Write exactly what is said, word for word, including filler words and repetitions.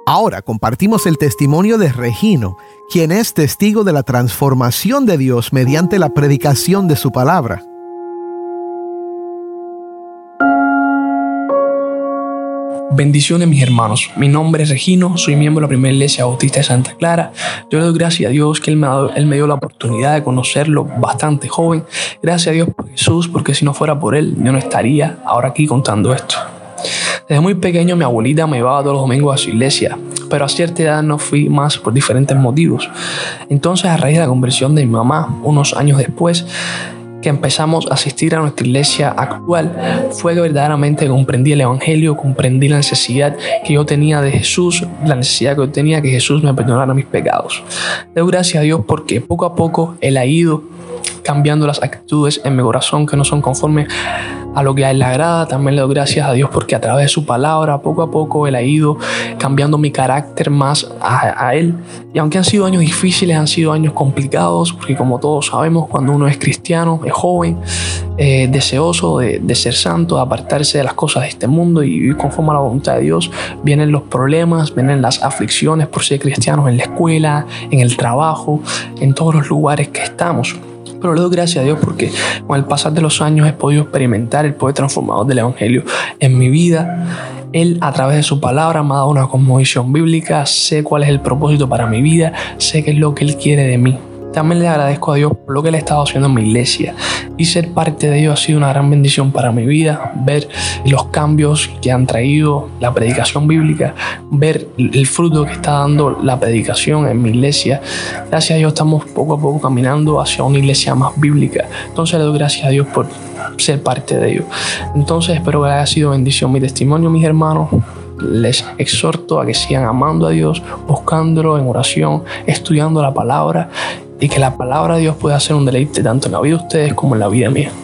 Ahora compartimos el testimonio de Regino, quien es testigo de la transformación de Dios mediante la predicación de su palabra. Bendiciones, mis hermanos. Mi nombre es Regino, soy miembro de la Primera Iglesia Bautista de Santa Clara. Yo le doy gracias a Dios que Él me, ha dado, Él me dio la oportunidad de conocerlo bastante joven. Gracias a Dios por Jesús, porque si no fuera por Él, yo no estaría ahora aquí contando esto. Desde muy pequeño mi abuelita me llevaba todos los domingos a su iglesia, pero a cierta edad no fui más por diferentes motivos. Entonces, a raíz de la conversión de mi mamá, unos años después, que empezamos a asistir a nuestra iglesia actual, fue que verdaderamente comprendí el evangelio, comprendí la necesidad que yo tenía de Jesús, la necesidad que yo tenía que Jesús me perdonara mis pecados. Doy gracias a Dios porque poco a poco Él ha ido cambiando las actitudes en mi corazón que no son conformes a lo que a Él le agrada. También le doy gracias a Dios porque a través de su palabra, poco a poco Él ha ido cambiando mi carácter más a, a Él. Y aunque han sido años difíciles, han sido años complicados, porque como todos sabemos, cuando uno es cristiano, es joven, eh, deseoso de, de ser santo, de apartarse de las cosas de este mundo y vivir conforme a la voluntad de Dios, vienen los problemas, vienen las aflicciones por ser cristianos en la escuela, en el trabajo, en todos los lugares que estamos. Pero le doy gracias a Dios porque con el pasar de los años he podido experimentar el poder transformador del Evangelio en mi vida. Él, a través de su palabra, me ha dado una cosmovisión bíblica. Sé cuál es el propósito para mi vida. Sé qué es lo que Él quiere de mí. También le agradezco a Dios por lo que Él ha estado haciendo en mi iglesia. Y ser parte de ello ha sido una gran bendición para mi vida. Ver los cambios que han traído la predicación bíblica. Ver el fruto que está dando la predicación en mi iglesia. Gracias a Dios estamos poco a poco caminando hacia una iglesia más bíblica. Entonces le doy gracias a Dios por ser parte de ello. Entonces espero que haya sido bendición mi testimonio, mis hermanos. Les exhorto a que sigan amando a Dios, buscándolo en oración, estudiando la palabra, y que la palabra de Dios pueda ser un deleite tanto en la vida de ustedes como en la vida mía.